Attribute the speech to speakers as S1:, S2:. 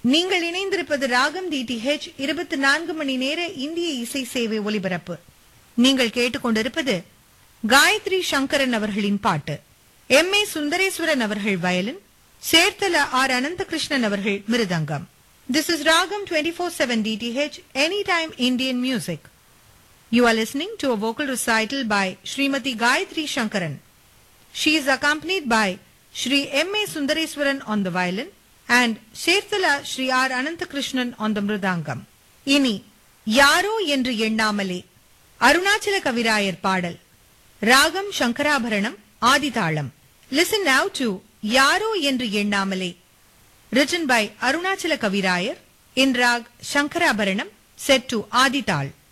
S1: நீங்கள் இணைந்திருப்பது ராகம் டிடிஹெச் 24 மணி நேர இந்திய இசை சேவை ஒலிபரப்பு. நீங்கள் கேட்டுக்கொண்டிருப்பது காயத்ரி சங்கரன் அவர்களின் பாட்டு. எம்.ஏ. சுந்தரேஸ்வரன் அவர்கள் வயலின், சேர்த்தல ஆர். அனந்தகிருஷ்ணன் அவர்கள் மிருதங்கம். This is Ragam 24/7 DTH, Anytime Indian Music. You are listening to a vocal recital by Srimati Gayatri Shankaran. She is accompanied by Shri M.A. Sundareswaran on the violin and Serthala Shri R. Ananthakrishnan on the mridangam. இனி யாரோ என்று எண்ணாமலே அருணாச்சல கவிராயர் பாடல். ராகம் Shankarabharanam, ஆதிதாளம். Listen now to யாரோ என்று எண்ணாமலே, written by Arunachala Kavirayar in Rag Shankarabaranam, set to Adital.